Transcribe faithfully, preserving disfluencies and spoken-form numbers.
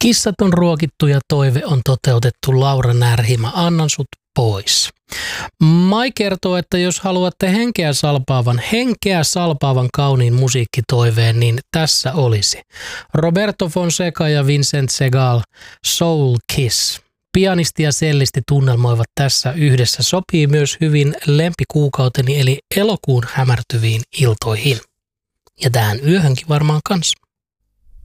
Kissat on ruokittu ja toive on toteutettu. Laura Närhimä, annan sut pois. Mai kertoo, että jos haluatte henkeä salpaavan, henkeä salpaavan kauniin musiikkitoiveen, niin tässä olisi. Roberto Fonseca ja Vincent Segal, Soul Kiss. Pianisti ja sellisti tunnelmoivat tässä yhdessä. Sopii myös hyvin lempikuukauteni eli elokuun hämärtyviin iltoihin. Ja tähän yöhönkin varmaan kanssa.